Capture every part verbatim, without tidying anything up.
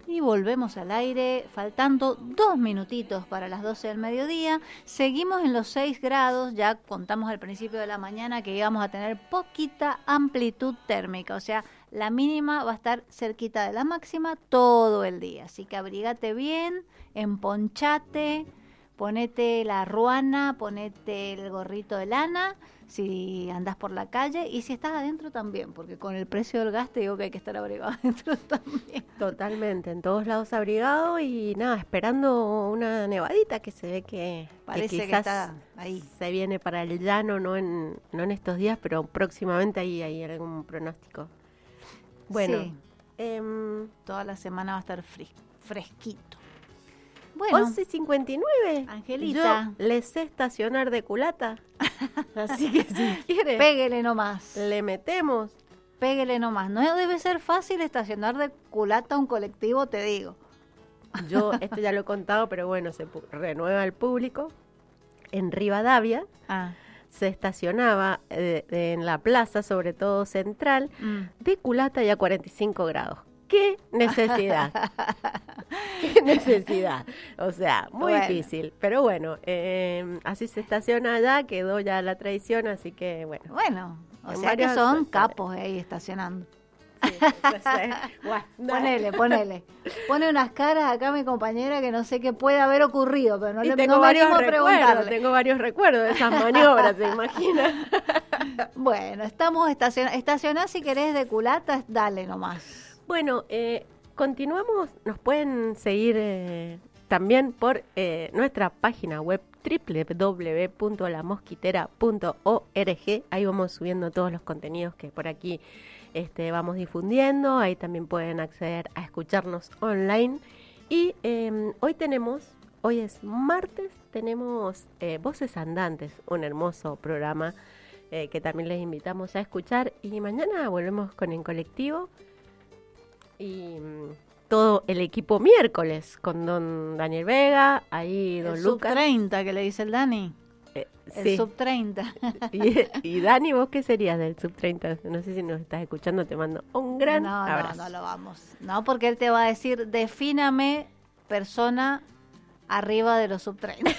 Y volvemos al aire, faltando dos minutitos para las doce del mediodía. Seguimos en los seis grados, ya contamos al principio de la mañana que íbamos a tener poquita amplitud térmica, o sea, la mínima va a estar cerquita de la máxima todo el día. Así que abrígate bien, emponchate, ponete la ruana, ponete el gorrito de lana, si andás por la calle, y si estás adentro también, porque con el precio del gas te digo que hay que estar abrigado adentro también. Totalmente, en todos lados abrigado y nada, esperando una nevadita que se ve que, Parece que que quizás está ahí. Se viene para el llano, no en, no en estos días, pero próximamente ahí hay algún pronóstico. Bueno, Sí. eh, Toda la semana va a estar fris- fresquito. Bueno, once cincuenta y nueve. Angelita. Yo le sé estacionar de culata. Así que si quiere, péguele nomás. le metemos. Péguele nomás. No debe ser fácil estacionar de culata un colectivo, te digo. Yo, esto ya lo he contado, pero bueno, se pu- renueva al público. En Rivadavia Ah, se estacionaba eh, en la plaza, sobre todo central, mm. de culata y a cuarenta y cinco grados. ¿Qué necesidad? ¿Qué necesidad? O sea, muy Bueno. difícil. Pero bueno, eh, así se estaciona allá, quedó ya la tradición, así que bueno. Bueno, o En sea que varios son sectores. capos ahí estacionando. Sí, entonces, bueno, Ponele, ponele. Pone unas caras acá mi compañera que no sé qué puede haber ocurrido, pero no, y le, tengo no me varios animo a recuerdos, preguntarle. tengo varios recuerdos de esas maniobras, ¿se imagina? Bueno, estamos estacionados. Estacionar si querés de culata, dale nomás. Bueno, eh, continuamos, nos pueden seguir eh, también por eh, nuestra página web doble u doble u doble u punto la mosquitera punto org. Ahí vamos subiendo todos los contenidos que por aquí este, vamos difundiendo. Ahí también pueden acceder a escucharnos online. Y eh, hoy tenemos, hoy es martes, tenemos eh, Voces Andantes, un hermoso programa eh, que también les invitamos a escuchar. Y mañana volvemos con En Colectivo. Y mm, todo el equipo miércoles con don Daniel Vega, ahí don El Lucas. sub treinta que le dice el Dani. Eh, El sí. sub treinta. Y, y Dani, ¿vos qué serías del sub treinta? No sé si nos estás escuchando, te mando un gran no, abrazo. No, no lo vamos. No, porque él te va a decir, defíname persona arriba de los sub treinta.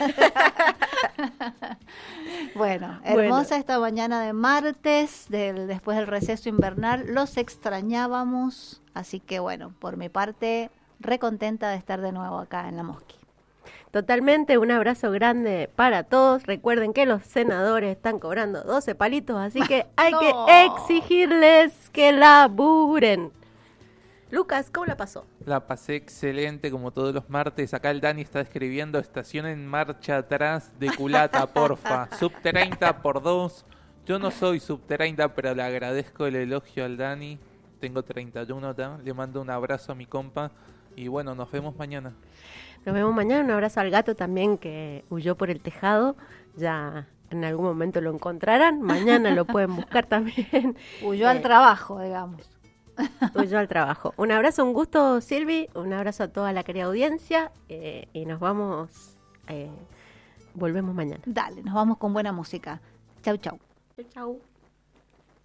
Bueno, hermosa Bueno. esta mañana de martes, del, después del receso invernal. Los extrañábamos, así que bueno, por mi parte, recontenta de estar de nuevo acá en La Mosqui. Totalmente, un abrazo grande para todos. Recuerden que los senadores están cobrando doce palitos, así que hay No. que exigirles que laburen. Lucas, ¿cómo la pasó? La pasé excelente como todos los martes. Acá el Dani está escribiendo estación en marcha atrás de culata, porfa. Sub treinta por dos. Yo no soy sub treinta, pero le agradezco el elogio al Dani. Tengo treinta y uno, ¿tá? Le mando un abrazo a mi compa. Y bueno, nos vemos mañana. Nos vemos mañana. Un abrazo al gato también que huyó por el tejado. Ya en algún momento lo encontrarán. Mañana lo pueden buscar también. Huyó Eh, al trabajo, digamos. Huyó al trabajo. Un abrazo, un gusto, Silvi. Un abrazo a toda la querida audiencia. Eh, y nos vamos. Eh, volvemos mañana. Dale, nos vamos con buena música. Chau, chau. Chau, chau.